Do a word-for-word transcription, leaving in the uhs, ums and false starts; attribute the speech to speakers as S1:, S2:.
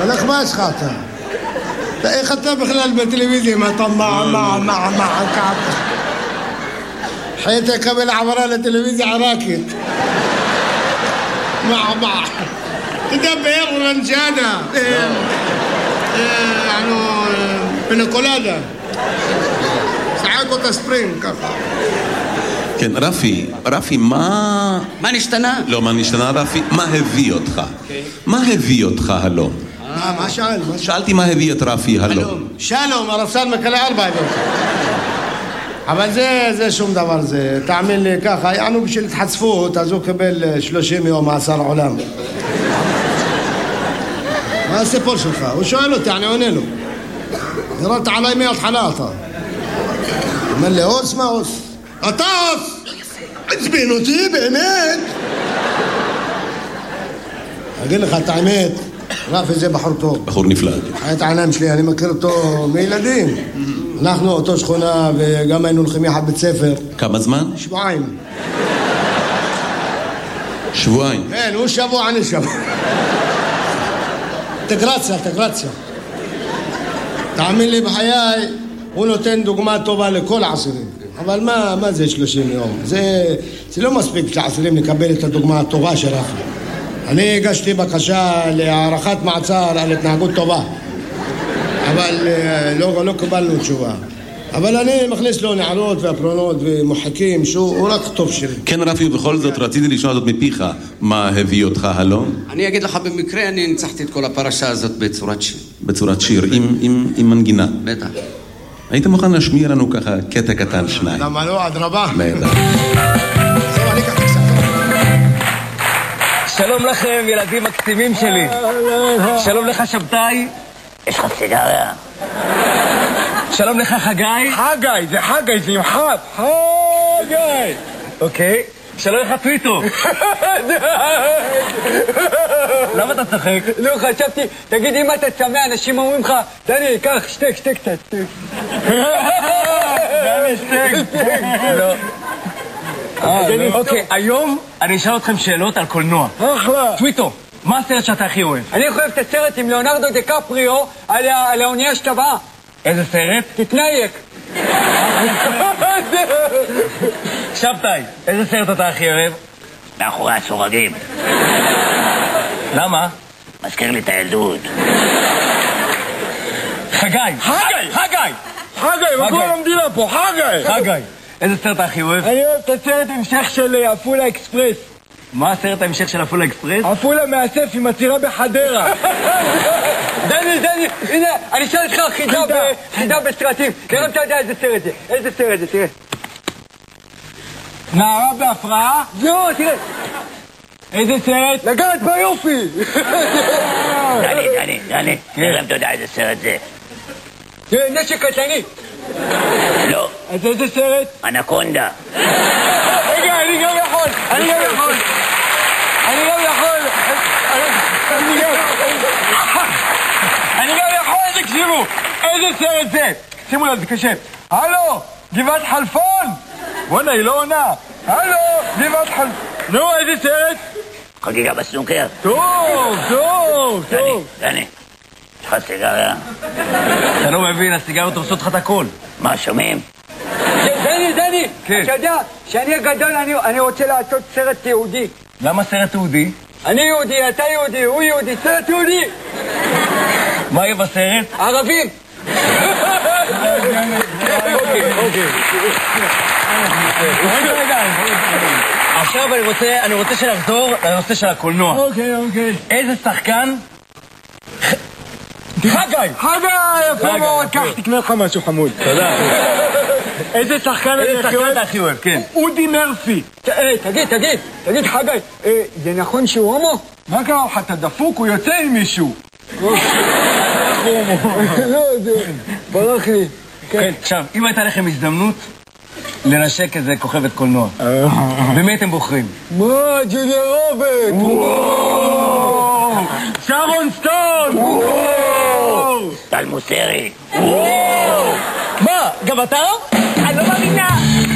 S1: מלך מה יש לך אתה? איך אתה בכלל בטלוויזיה? מה אתה מה מה מה מה ככה? حيث قبل عبرة للتلفزيون عراكت مع مع تدبر ورنجانا يعني بنكولادا ساعات ספרינג ככה.
S2: כן, רפי, רפי, מה...
S3: מה נשתנה?
S2: לא, מה נשתנה, רפי? מה הביא אותך? מה הביא אותך הלום?
S1: מה שאל?
S2: שאלתי מה הביא את רפי הלום.
S1: שלום, הרפסן מקלה ארבע הביא אותך. אבל זה, זה שום דבר, זה, תאמין לי ככה, יענו בשביל התחצפות, אז הוא קבל שלושים יום מאסר עולם. מה הסיפור שלך? הוא שואל אותי, אני עונה לו. ירדת עליי מההתחלה אתה. אומר לי, אוס מה אוס? אתה אוס! עצבין אותי, באמת? אגיד לך את האמת, רפי זה בחור טוב.
S2: בחור נפלא.
S1: חיית העיניים שלי, אני מכיר אותו מילדים. אנחנו אותו שכונה וגם היינו הולכים יחד בית ספר.
S2: כמה זמן?
S1: שבועיים.
S2: שבועיים?
S1: כן, הוא שבוע, אני שבוע. אינטגרציה, אינטגרציה. תאמין לי בחיי, הוא נותן דוגמה טובה לכל העשירים. אבל מה, מה זה שלושים יום? זה, זה לא מספיק לעשירים לקבל את הדוגמה הטובה של רפי. אני הגשתי בקשה להערכת מעצר על התנהגות טובה. אבל לא, לא קיבלנו תשובה. אבל אני מכניס לו נערות והפרונות ומוחקים שהוא רק טוב שלי.
S2: כן רפי, ובכל זאת רציתי לשאול זאת מפיך, מה הביא אותך הלום?
S3: אני אגיד לך במקרה, אני ניצחתי את כל הפרשה הזאת בצורת שיר.
S2: בצורת שיר, עם, עם, עם מנגינה.
S3: בטח.
S2: היית מוכן להשמיע לנו ככה קטע קטן שניים?
S1: למה לא? עד רבה.
S2: בטח.
S4: שלום לכם, ילדים מקסימים שלי. שלום לך שבתאי.
S5: יש לך סיגריה?
S4: שלום לך חגי.
S1: חגי, זה חגי, זה יוחד.
S4: חגי. אוקיי. שלום לך טוויטו. למה אתה צוחק?
S6: לא, חשבתי, תגיד, אם אתה צמא, אנשים אומרים לך, דני, קח, שתק, שתק, שתק.
S4: דני, שתק. לא. אוקיי, היום אני אשאל אתכם שאלות על קולנוע.
S6: אחלה.
S4: טוויטו, מה הסרט שאתה הכי אוהב?
S6: אני אוהב את הסרט עם ליאונרדו דקפריו על האונייה שטבעה.
S4: איזה סרט?
S6: תתנייק.
S4: שבתאי, איזה סרט אתה הכי אוהב?
S5: מאחורי הסורגים.
S4: למה?
S5: מזכיר לי את הילדות.
S4: חגי! חגי! חגי!
S6: חגי, מה כל המדינה פה? חגי!
S4: חגי, איזה סרט אתה הכי אוהב?
S6: אני אוהב את הסרט המשך של עפולה אקספרס.
S4: מה הסרט ההמשך של עפולה אקספרס?
S6: עפולה מאסף עם עצירה בחדרה. דני, דני, הנה, אני אשאל לך חידה בסרטים. תראה אם אתה יודע איזה סרט זה. איזה סרט זה, תראה. נערה בהפרעה? לא, תראה. איזה סרט? לגעת ביופי.
S5: דני, דני, דני, תראה אם אתה יודע איזה סרט זה.
S6: תראה, נשק קטלני.
S5: לא.
S6: אז איזה סרט?
S5: אנקונדה.
S6: רגע, אני גם יכול. אני גם יכול. אני גם יכול. אני גם אני גם יכול, תקשיבו. איזה סרט זה? שימו לב, זה קשה. הלו, גבעת חלפון. וואלה, היא לא עונה. הלו, גבעת חלפון. נו, איזה סרט?
S5: חגיגה בסנוקר.
S6: טוב, טוב, טוב.
S5: דני, דני, יש לך סיגריה?
S4: אתה לא מבין, הסיגריות עושות לך את הכל.
S5: מה, שומעים?
S6: דני, דני, אתה יודע שאני הגדול, אני רוצה לעשות סרט יהודי.
S4: למה סרט יהודי?
S6: אני יהודי, אתה יהודי, הוא יהודי, סרט יהודי.
S4: מה יהיה בסרט?
S6: ערבים.
S4: אוקיי, אוקיי. רגע, רגע. עכשיו אני רוצה, אני רוצה שנחזור לנושא של הקולנוע.
S6: אוקיי, אוקיי.
S4: איזה שחקן? חגי!
S6: חגי, יפה מאוד, קח, תקנה לך משהו חמוד.
S4: תודה.
S6: איזה שחקן
S4: אתה הכי אוהב? כן.
S6: אודי מרפי. תגיד, תגיד, תגיד חגי, זה נכון שהוא הומו? מה קרה לך, אתה דפוק, הוא יוצא עם מישהו. לא, זה ברח לי.
S4: כן, עכשיו, אם הייתה לכם הזדמנות לנשק איזה כוכבת קולנוע, במי אתם בוחרים?
S6: מה, ג'וליה רוברט? שרון סטון!
S5: טל מוסרי.
S4: מה, גם אתה? אני לא מאמינה.